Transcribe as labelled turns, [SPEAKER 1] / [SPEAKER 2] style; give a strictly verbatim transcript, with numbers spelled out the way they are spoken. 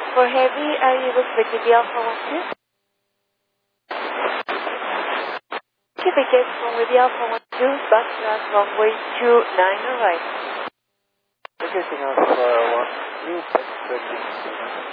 [SPEAKER 1] For heavy, are you able to repeat the Alpha one two? Keep it just from with the Alpha one two, back to runway two nine, alright.
[SPEAKER 2] Requesting Alpha one two,